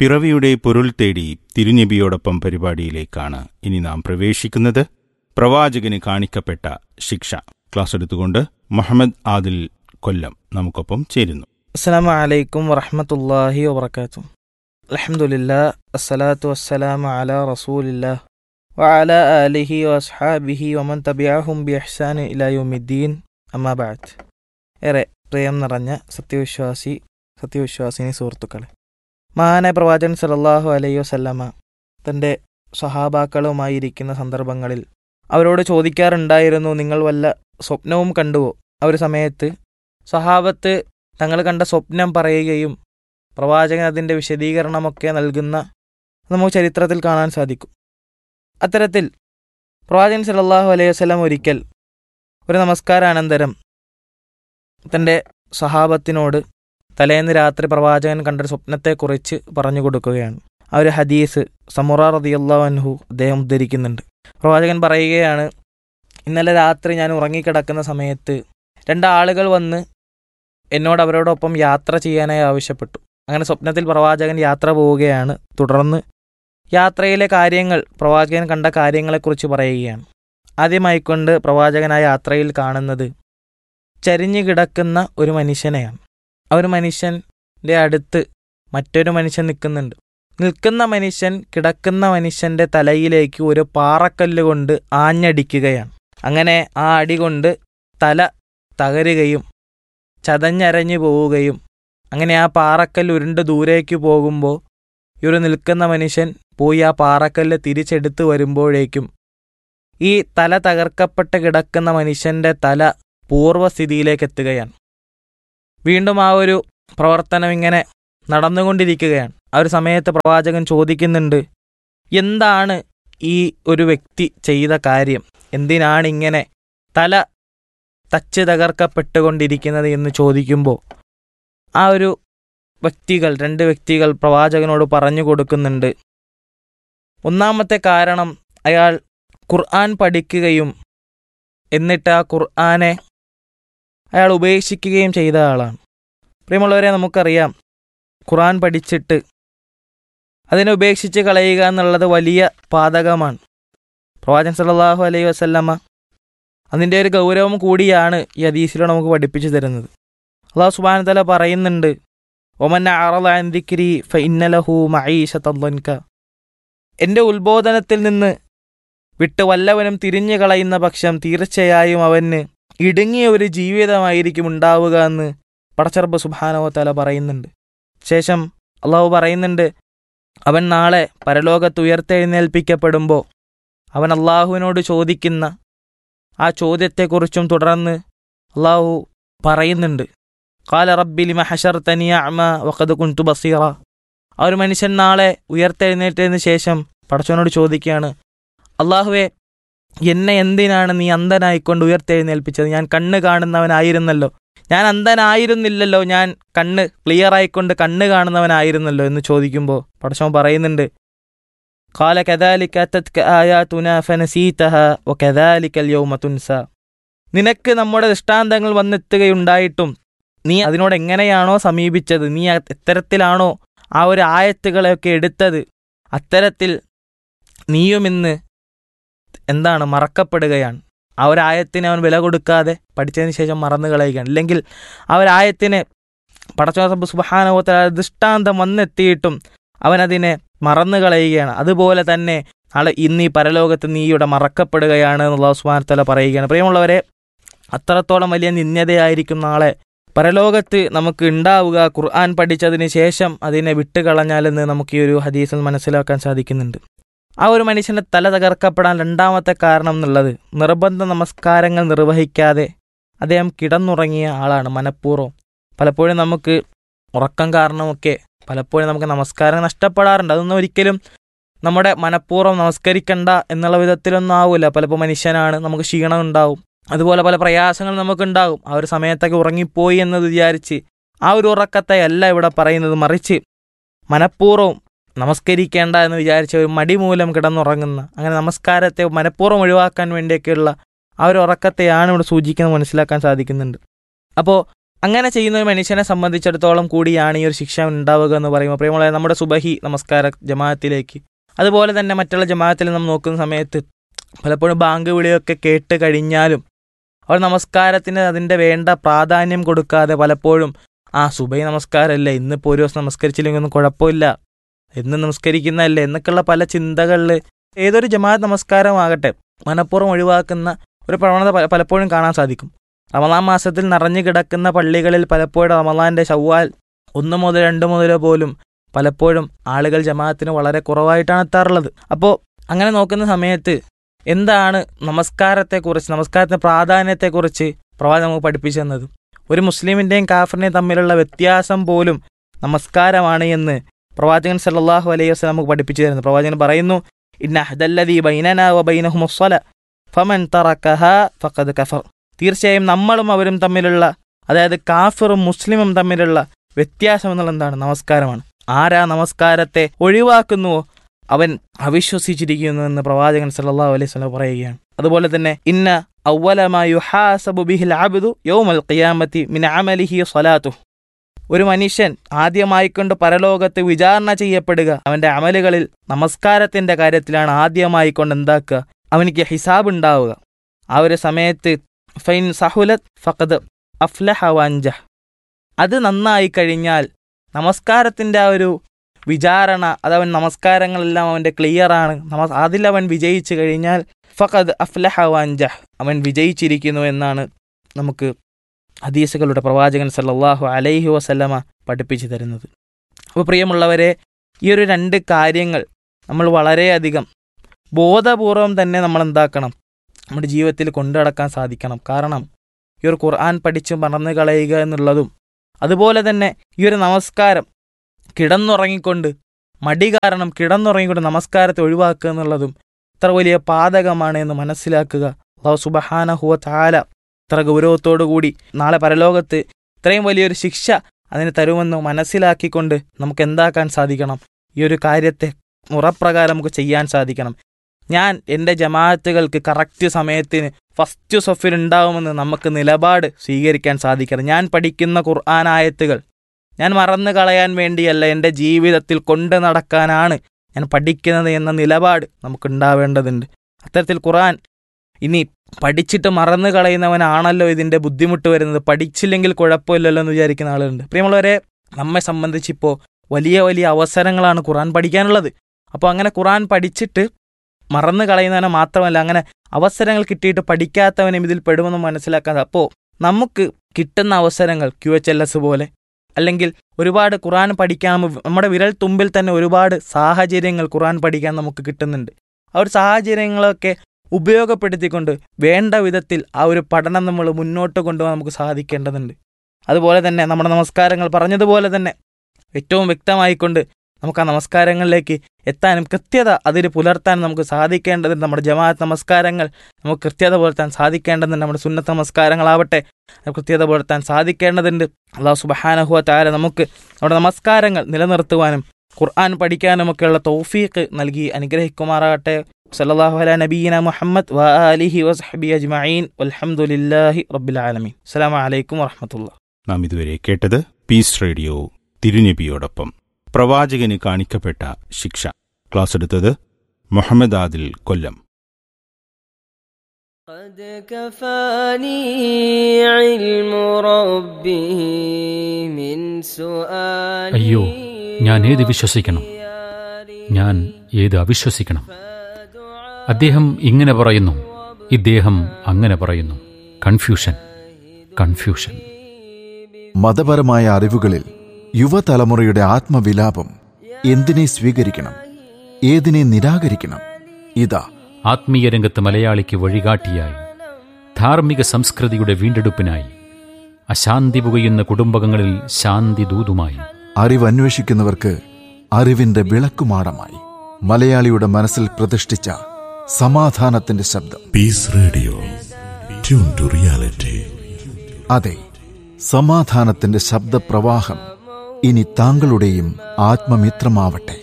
പിറവിയുടെ പൊരുൾ തേടി തിരുനബിയോടൊപ്പം പരിപാടിയിലേക്കാണ് ഇനി നാം പ്രവേശിക്കുന്നത്. പ്രവാചകന് കാണിക്കപ്പെട്ട ശിക്ഷ ക്ലാസ് എടുത്തുകൊണ്ട് മുഹമ്മദ് ആദിൽ കൊല്ലം നമുക്കൊപ്പം ചേരുന്നു. അസ്സലാമു അലൈക്കും വറഹ്മത്തുള്ളാഹി വബറകാതുഹു. അൽഹംദുലില്ലാഹ് അസ്സലാത്തു വസ്സലാമു അലാ റസൂലില്ലാഹ് വഅലാ ആലിഹി വഅസ്ഹാബിഹി വമൻ തബിഅഹും ബിഇഹ്സാനി ഇലാ യൗമിദ്ദീൻ. അമ്മാ ബഅദ്. ഏറെ പ്രിയം നിറഞ്ഞ സത്യവിശ്വാസിനി സുഹൃത്തുക്കളെ, മഹാനായ പ്രവാചകൻ സല്ലല്ലാഹു അലൈഹി വസല്ലമ തൻ്റെ സ്വഹാബാക്കളുമായിരിക്കുന്ന സന്ദർഭങ്ങളിൽ അവരോട് ചോദിക്കാറുണ്ടായിരുന്നു, നിങ്ങൾ വല്ല സ്വപ്നവും കണ്ടുവോ? ആ ഒരു സമയത്ത് സ്വഹാബത്ത് തങ്ങൾ കണ്ട സ്വപ്നം പറയുകയും പ്രവാചകൻ അതിൻ്റെ വിശദീകരണമൊക്കെ നൽകുന്ന നമുക്ക് ചരിത്രത്തിൽ കാണാൻ സാധിക്കും. അത്തരത്തിൽ പ്രവാചകൻ സല്ലല്ലാഹു അലൈഹി വസല്ലം ഒരിക്കൽ ഒരു നമസ്കാരാനന്തരം തൻ്റെ സ്വഹാബത്തിനോട് തലേന്ന് രാത്രി പ്രവാചകൻ കണ്ട സ്വപ്നത്തെക്കുറിച്ച് പറഞ്ഞു കൊടുക്കുകയാണ്. ആ ഒരു ഹദീസ് സമുറ റളിയല്ലാഹു അൻഹു അദ്ദേഹം ഉദ്ധരിക്കുന്നുണ്ട്. പ്രവാചകൻ പറയുകയാണ്, ഇന്നലെ രാത്രി ഞാൻ ഉറങ്ങിക്കിടക്കുന്ന സമയത്ത് രണ്ടാളുകൾ വന്ന് എന്നോട് അവരോടൊപ്പം യാത്ര ചെയ്യാനായി ആവശ്യപ്പെട്ടു. അങ്ങനെ സ്വപ്നത്തിൽ പ്രവാചകൻ യാത്ര പോവുകയാണ്. തുടർന്ന് യാത്രയിലെ കാര്യങ്ങൾ, പ്രവാചകൻ കണ്ട കാര്യങ്ങളെക്കുറിച്ച് പറയുകയാണ്. ആദ്യമായിക്കൊണ്ട് പ്രവാചകൻ ആ യാത്രയിൽ കാണുന്നത് ചരിഞ്ഞു കിടക്കുന്ന ഒരു മനുഷ്യനെയാണ്. ആ ഒരു മനുഷ്യൻ്റെ അടുത്ത് മറ്റൊരു മനുഷ്യൻ നിൽക്കുന്ന മനുഷ്യൻ കിടക്കുന്ന മനുഷ്യൻ്റെ തലയിലേക്ക് ഒരു പാറക്കല്ല് കൊണ്ട് ആഞ്ഞടിക്കുകയാണ്. അങ്ങനെ ആ അടി കൊണ്ട് തല തകരുകയും ചതഞ്ഞരഞ്ഞു പോവുകയും അങ്ങനെ ആ പാറക്കല്ല് ഉരുണ്ട് ദൂരേക്ക് പോകുമ്പോൾ ഈ ഒരു നിൽക്കുന്ന മനുഷ്യൻ പോയി ആ പാറക്കല്ല് തിരിച്ചെടുത്ത് വരുമ്പോഴേക്കും ഈ തല തകർക്കപ്പെട്ട് കിടക്കുന്ന മനുഷ്യൻ്റെ തല പൂർവ്വസ്ഥിതിയിലേക്ക് എത്തുകയാണ്. വീണ്ടും ആ ഒരു പ്രവർത്തനം ഇങ്ങനെ നടന്നുകൊണ്ടിരിക്കുകയാണ്. ആ ഒരു സമയത്ത് പ്രവാചകൻ ചോദിക്കുന്നുണ്ട്, എന്താണ് ഈ ഒരു വ്യക്തി ചെയ്ത കാര്യം? എന്തിനാണ് ഇങ്ങനെ തല തച്ച് തകർക്കപ്പെട്ടുകൊണ്ടിരിക്കുന്നത് എന്ന് ചോദിക്കുമ്പോൾ ആ ഒരു രണ്ട് വ്യക്തികൾ പ്രവാചകനോട് പറഞ്ഞു കൊടുക്കുന്നുണ്ട്. ഒന്നാമത്തെ കാരണം, അയാൾ ഖുർആൻ പഠിക്കുകയും എന്നിട്ട് ആ ഖുർആനെ അയാൾ ഉപേക്ഷിക്കുകയും ചെയ്ത ആളാണ്. പ്രിയമുള്ളവരെ, നമുക്കറിയാം, ഖുർആൻ പഠിച്ചിട്ട് അതിനെ ഉപേക്ഷിച്ച് കളയുക എന്നുള്ളത് വലിയ പാതകമാണ്. പ്രവാചകൻ സല്ലല്ലാഹു അലൈഹി വസല്ലമ അതിൻ്റെ ഒരു ഗൗരവം കൂടിയാണ് ഈ ഹദീസിലൂടെ നമുക്ക് പഠിപ്പിച്ചു തരുന്നത്. അല്ലാഹു സുബ്ഹാനഹു വതആല പറയുന്നുണ്ട്, വമൻ അഅറള അൻ ദിക്രി ഫഇന്ന ലഹു മഈശതൻ ദൻക. എൻ്റെ ഉത്ബോധനത്തിൽ നിന്ന് വിട്ട് വല്ലവനും തിരിഞ്ഞു കളയുന്ന പക്ഷം തീർച്ചയായും അവന് ഇടുങ്ങിയ ഒരു ജീവിതമായിരിക്കും ഉണ്ടാവുക എന്ന് പടച്ചറബ്ബ് സുബ്ഹാനഹു വതആല പറയുന്നുണ്ട്. ശേഷം അള്ളാഹു പറയുന്നുണ്ട്, അവൻ നാളെ പരലോകത്ത് ഉയർത്തെഴുന്നേൽപ്പിക്കപ്പെടുമ്പോൾ അവൻ അള്ളാഹുവിനോട് ചോദിക്കുന്ന ആ ചോദ്യത്തെക്കുറിച്ചും തുടർന്ന് അള്ളാഹു പറയുന്നുണ്ട്, ഖാല റബ്ബി ലിമ ഹശർതനി അഅമ വഖദ് കുൻതു ബസീറ. ആ ഒരു മനുഷ്യൻ നാളെ ഉയർത്തെഴുന്നേറ്റതിന് ശേഷം പടച്ചവനോട് ചോദിക്കുകയാണ്, അള്ളാഹുവേ, എന്നെ എന്തിനാണ് നീ അന്ധനായിക്കൊണ്ട് ഉയർത്തെഴുന്നേൽപ്പിച്ചത്? ഞാൻ കണ്ണ് കാണുന്നവനായിരുന്നല്ലോ, ഞാൻ അന്ധനായിരുന്നില്ലല്ലോ, ഞാൻ കണ്ണ് ക്ലിയർ ആയിക്കൊണ്ട് കണ്ണ് കാണുന്നവനായിരുന്നല്ലോ എന്ന് ചോദിക്കുമ്പോൾ പടച്ചവൻ പറയുന്നുണ്ട്, ഖാല കദാലിക അതത്ക ആയാതുനാ ഫനസീതഹാ വകദാലികൽ യൗമ തുൻസാ. നിനക്ക് നമ്മുടെ ദൃഷ്ടാന്തങ്ങൾ വന്നെത്തുകയുണ്ടായിട്ടും നീ അതിനോട് എങ്ങനെയാണോ സമീപിച്ചത്, നീ എത്തരത്തിലാണോ ആ ഒരു ആയത്തുകളെയൊക്കെ എടുത്തത്, അത്തരത്തിൽ നീയും ഇന്ന് മറക്കപ്പെടുകയാണ്. ആ ഒരു ആയത്തിനെ അവൻ വില കൊടുക്കാതെ പഠിച്ചതിന് ശേഷം മറന്നു കളയുകയാണ്. ഇല്ലെങ്കിൽ ആ ഒരു ആയത്തിനെ പടച്ചോൻ സുബ്ഹാനഹു വതആല ദൃഷ്ടാന്തം വന്നെത്തിയിട്ടും അവനതിനെ മറന്നു കളയുകയാണ്. അതുപോലെ തന്നെ നാളെ ഇന്ന് ഈ പരലോകത്ത് നീയുടെ മറക്കപ്പെടുകയാണ് എന്ന് അല്ലാഹു സുബ്ഹാനഹു വതആല പറയുകയാണ്. പ്രിയമുള്ളവരെ, അത്രത്തോളം വലിയ നിന്ദ്യതയായിരിക്കും നാളെ പരലോകത്ത് നമുക്ക് ഉണ്ടാവുക ഖുർആൻ പഠിച്ചതിന് ശേഷം അതിനെ വിട്ടുകളഞ്ഞാലെന്ന് നമുക്ക് ഈ ഒരു ഹദീസിൽ മനസ്സിലാക്കാൻ സാധിക്കുന്നുണ്ട്. ആ ഒരു മനുഷ്യൻ്റെ തല തകർക്കപ്പെടാൻ രണ്ടാമത്തെ കാരണം എന്നുള്ളത് നിർബന്ധ നമസ്കാരങ്ങൾ നിർവഹിക്കാതെ അദ്ദേഹം കിടന്നുറങ്ങിയ ആളാണ് മനഃപൂർവ്വം. പലപ്പോഴും നമുക്ക് ഉറക്കം കാരണമൊക്കെ പലപ്പോഴും നമുക്ക് നമസ്കാരം നഷ്ടപ്പെടാറുണ്ട്. അതൊന്നും ഒരിക്കലും നമ്മുടെ മനഃപൂർവ്വം നമസ്കരിക്കണ്ട എന്നുള്ള വിധത്തിലൊന്നും ആവില്ല. പലപ്പോൾ മനുഷ്യനാണ്, നമുക്ക് ക്ഷീണം ഉണ്ടാവും, അതുപോലെ പല പ്രയാസങ്ങൾ നമുക്കുണ്ടാകും. ആ ഒരു സമയത്തൊക്കെ ഉറങ്ങിപ്പോയി എന്നത് വിചാരിച്ച് ആ ഒരു ഉറക്കത്തെ അല്ല ഇവിടെ പറയുന്നത്, മറിച്ച് മനഃപൂർവ്വം നമസ്കരിക്കേണ്ട എന്ന് വിചാരിച്ച ഒരു മടി മൂലം കിടന്നുറങ്ങുന്ന, അങ്ങനെ നമസ്കാരത്തെ മനഃപൂർവ്വം ഒഴിവാക്കാൻ വേണ്ടിയൊക്കെയുള്ള ആ ഒരു ഉറക്കത്തെയാണ് ഇവിടെ സൂചിക്കുന്നത്, മനസ്സിലാക്കാൻ സാധിക്കുന്നുണ്ട്. അപ്പോൾ അങ്ങനെ ചെയ്യുന്ന ഒരു മനുഷ്യനെ സംബന്ധിച്ചിടത്തോളം കൂടിയാണ് ഈ ഒരു ശിക്ഷ ഉണ്ടാവുക എന്ന് പറയുമ്പോൾ പ്രിയമുള്ള നമ്മുടെ സുബഹി നമസ്കാര ജമാഅത്തിലേക്ക്, അതുപോലെ തന്നെ മറ്റുള്ള ജമാഅത്തിൽ നമ്മൾ നോക്കുന്ന സമയത്ത് പലപ്പോഴും ബാങ്ക് വിളിയൊക്കെ കേട്ട് കഴിഞ്ഞാലും അവർ നമസ്കാരത്തിന് അതിൻ്റെ വേണ്ട പ്രാധാന്യം കൊടുക്കാതെ പലപ്പോഴും സുബഹി നമസ്കാരമല്ലേ, ഇന്നിപ്പോൾ ഒരു ദിവസം നമസ്കരിച്ചില്ലെങ്കിൽ ഒന്നും കുഴപ്പമില്ല, എന്ന് നമസ്കരിക്കുന്നതല്ലേ എന്നൊക്കെയുള്ള പല ചിന്തകളിൽ ഏതൊരു ജമാഅത്ത് നമസ്കാരമാകട്ടെ മനഃപൂർവ്വം ഒഴിവാക്കുന്ന ഒരു പ്രവണത പലപ്പോഴും കാണാൻ സാധിക്കും. റമളാൻ മാസത്തിൽ നിറഞ്ഞു കിടക്കുന്ന പള്ളികളിൽ പലപ്പോഴും റമളാൻ്റെ ശവ്വാൽ 1 മുതൽ 2 മുതൽ പോലും പലപ്പോഴും ആളുകൾ ജമാഅത്തിന് വളരെ കുറവായിട്ടാണ് എത്താറുള്ളത്. അപ്പോൾ അങ്ങനെ നോക്കുന്ന സമയത്ത് എന്താണ് നമസ്കാരത്തെക്കുറിച്ച്, നമസ്കാരത്തിൻ്റെ പ്രാധാന്യത്തെക്കുറിച്ച് പ്രവാചകൻ നമുക്ക് പഠിപ്പിച്ചു തന്നത്? ഒരു മുസ്ലിമിൻ്റെയും കാഫിറിൻ്റെയും തമ്മിലുള്ള വ്യത്യാസം പോലും നമസ്കാരമാണ് എന്ന് പ്രവാചകൻ സല്ലല്ലാഹു അലൈഹി വസല്ലം നമുക്ക് പഠിപ്പിച്ചു തരുന്നു. പ്രവാചകൻ പറയുന്നു, ഇന്ന അഹ്ദല്ലദീ ബൈനനാ വബൈനഹുമുസ് സ്വലാ ഫമൻ തറകഹാ ഫഖദ് കഫർ. തീർച്ചയായും നമ്മളും അവരും തമ്മിലുള്ള, അതായത് കാഫിറും മുസ്ലിമും തമ്മിലുള്ള വ്യത്യാസം എന്നുള്ള എന്താണ്? നമസ്കാരമാണ്. ആരാ നമസ്കാരത്തെ ഒഴിവാക്കുന്നുവോ അവൻ അവിശ്വസിച്ചിരിക്കുന്നു എന്ന് പ്രവാചകൻ സല്ലല്ലാഹു അലൈഹി വസല്ലം പറയുകയാണ്. അതുപോലെ തന്നെ ഇന്ന അവ്വല മാ യുഹാസബു ബിഹിൽ അബ്ദു യൗമൽ ഖിയാമത്തി മിൻ അമലിഹി സ്വലാത്തുഹു. ഒരു മനുഷ്യൻ ആദ്യമായിക്കൊണ്ട് പരലോകത്ത് വിചാരണ ചെയ്യപ്പെടുക അവൻ്റെ അമലുകളിൽ നമസ്കാരത്തിൻ്റെ കാര്യത്തിലാണ് ആദ്യമായിക്കൊണ്ട് എന്താക്കുക, അവനിക്ക് ഹിസാബ് ഉണ്ടാവുക. ആ ഒരു സമയത്ത് ഫൈൻ സഹുലത് ഫഖദ് അഫ്ലഹ വൻജഹ്. അത് നന്നായി കഴിഞ്ഞാൽ നമസ്കാരത്തിൻ്റെ ആ ഒരു വിചാരണ, അതവൻ നമസ്കാരങ്ങളെല്ലാം അവൻ്റെ ക്ലിയറാണ്, അതിലവൻ വിജയിച്ചു കഴിഞ്ഞാൽ ഫഖദ് അഫ്ലഹ വൻജഹ്, അവൻ വിജയിച്ചിരിക്കുന്നു എന്നാണ് നമുക്ക് ഹദീസുകളുടെ പ്രവാചകൻ സല്ലല്ലാഹു അലൈഹി വസല്ലമ പഠിപ്പിച്ചു തരുന്നത്. അപ്പോൾ പ്രിയമുള്ളവരെ, ഈ ഒരു 2 കാര്യങ്ങൾ നമ്മൾ വളരെയധികം ബോധപൂർവം തന്നെ നമ്മൾ എന്താക്കണം, നമ്മുടെ ജീവിതത്തിൽ കൊണ്ടു നടക്കാൻ സാധിക്കണം. കാരണം ഈ ഒരു ഖുർആൻ പഠിച്ച് മറന്നു കളയുക എന്നുള്ളതും, അതുപോലെ തന്നെ ഈ ഒരു നമസ്കാരം കിടന്നുറങ്ങിക്കൊണ്ട്, മടി കാരണം കിടന്നുറങ്ങിക്കൊണ്ട് നമസ്കാരത്തെ ഒഴിവാക്കുക എന്നുള്ളതും ഇത്ര വലിയ പാതകമാണ് എന്ന് മനസ്സിലാക്കുക. അല്ലാഹു സുബ്ഹാനഹു വ തആല ഇത്ര ഗൗരവത്തോടു കൂടി നാളെ പരലോകത്ത് ഇത്രയും വലിയൊരു ശിക്ഷ അതിന് തരുമെന്ന് മനസ്സിലാക്കിക്കൊണ്ട് നമുക്ക് എന്താക്കാൻ സാധിക്കണം? ഈ ഒരു കാര്യത്തെ മുറപ്രകാരം നമുക്ക് ചെയ്യാൻ സാധിക്കണം. ഞാൻ എൻ്റെ ജമാഅത്തുകൾക്ക് കറക്റ്റ് സമയത്തിന് ഫസ്റ്റ് സഫിൽ ഉണ്ടാവുമെന്ന് നമുക്ക് നിലപാട് സ്വീകരിക്കാൻ സാധിക്കണം. ഞാൻ പഠിക്കുന്ന ഖുർആൻ ആയത്തുകൾ ഞാൻ മറന്നു കളയാൻ വേണ്ടിയല്ല, എൻ്റെ ജീവിതത്തിൽ കൊണ്ട് നടക്കാനാണ് ഞാൻ പഠിക്കുന്നത് എന്ന നിലപാട് നമുക്കുണ്ടാവേണ്ടതുണ്ട്. അത്തരത്തിൽ ഖുർആൻ ഇനി പഠിച്ചിട്ട് മറന്നു കളയുന്നവനാണല്ലോ ഇതിൻ്റെ ബുദ്ധിമുട്ട് വരുന്നത്, പഠിച്ചില്ലെങ്കിൽ കുഴപ്പമില്ലല്ലോ എന്ന് വിചാരിക്കുന്ന ആളുകളുണ്ട്. പ്രിയമുള്ളവരെ, നമ്മെ സംബന്ധിച്ചിപ്പോൾ വലിയ വലിയ അവസരങ്ങളാണ് ഖുർആൻ പഠിക്കാനുള്ളത്. അപ്പോൾ അങ്ങനെ ഖുർആൻ പഠിച്ചിട്ട് മറന്നു കളയുന്നവനെ മാത്രമല്ല, അങ്ങനെ അവസരങ്ങൾ കിട്ടിയിട്ട് പഠിക്കാത്തവനും ഇതിൽ പെടുമെന്ന് മനസ്സിലാക്കാൻ. അപ്പോൾ നമുക്ക് കിട്ടുന്ന അവസരങ്ങൾ QHLS പോലെ, അല്ലെങ്കിൽ ഒരുപാട് ഖുർആൻ പഠിക്കാൻ നമ്മുടെ വിരൽ തുമ്പിൽ തന്നെ ഒരുപാട് സാഹചര്യങ്ങൾ ഖുർആൻ പഠിക്കാൻ നമുക്ക് കിട്ടുന്നുണ്ട്. ആ ഒരു സാഹചര്യങ്ങളൊക്കെ ഉപയോഗപ്പെടുത്തിക്കൊണ്ട് വേണ്ട വിധത്തിൽ ആ ഒരു പഠനം നമ്മൾ മുന്നോട്ട് കൊണ്ടുപോകാൻ നമുക്ക് സാധിക്കേണ്ടതുണ്ട്. അതുപോലെ തന്നെ നമ്മുടെ നമസ്കാരങ്ങൾ പറഞ്ഞതുപോലെ തന്നെ ഏറ്റവും വ്യക്തമായിക്കൊണ്ട് നമുക്ക് ആ നമസ്കാരങ്ങളിലേക്ക് എത്താനും കൃത്യത അതിൽ പുലർത്താൻ നമുക്ക് സാധിക്കേണ്ടതുണ്ട്. നമ്മുടെ ജമാഅത്ത് നമസ്കാരങ്ങൾ നമുക്ക് കൃത്യത പുലർത്താൻ സാധിക്കേണ്ടതുണ്ട്. നമ്മുടെ സുന്നത്ത് നമസ്കാരങ്ങളാവട്ടെ കൃത്യത പുലർത്താൻ സാധിക്കേണ്ടതുണ്ട്. അല്ലാഹു സുബ്ഹാനഹു വ തആല നമുക്ക് നമ്മുടെ നമസ്കാരങ്ങൾ നിലനിർത്തുവാനും ഖുർആൻ പഠിക്കാനുമൊക്കെയുള്ള തൗഫീഖ് നൽകി അനുഗ്രഹിക്കുമാറാകട്ടെ. സല്ലല്ലാഹു അലാ നബിയിന മുഹമ്മദ് വ ആലിഹി വസഹ്ബിഹി അജ്മഈൻ വൽഹംദുലില്ലാഹി റബ്ബിൽ ആലമീൻ. അസ്സലാമു അലൈക്കും വറഹ്മത്തുള്ളാഹി. നാം ഇതുവരെ കേട്ടത് പീസ് റേഡിയോ തിരുനബിയോടൊപ്പം പ്രവാചകന് കാണിക്കപ്പെട്ട ശിക്ഷ. ക്ലാസ് എടുത്തത് മുഹമ്മദ് ആദിൽ കൊല്ലം. അയ്യോ, ഞാൻ ഏത് വിശ്വസിക്കണം, ഞാൻ ഏത് അവിശ്വസിക്കണം? അദ്ദേഹം ഇങ്ങനെ പറയുന്നു, ഇദ്ദേഹം അങ്ങനെ പറയുന്നു. കൺഫ്യൂഷൻ. മതപരമായ അറിവുകളിൽ യുവതലമുറയുടെ ആത്മവിലാപം. എന്തിനെ സ്വീകരിക്കണം, ഏതിനെ നിരാകരിക്കണം? ഇതാ ആത്മീയ രംഗത്ത് മലയാളിക്ക് വഴികാട്ടിയായി, ധാർമ്മിക സംസ്കൃതിയുടെ വീണ്ടെടുപ്പിനായി, അശാന്തി പുകയുന്ന കുടുംബങ്ങളിൽ ശാന്തി ദൂതുമായി, അറിവന്വേഷിക്കുന്നവർക്ക് അറിവിന്റെ വിളക്കുമാടമായി, മലയാളിയുടെ മനസ്സിൽ പ്രതിഷ്ഠിച്ച സമാധാനത്തിന്റെ ശബ്ദം. Piece radio, tune to reality. അതെ, സമാധാനത്തിന്റെ ശബ്ദപ്രവാഹം ഇനി താങ്കളുടെയും ആത്മമിത്രമാവട്ടെ.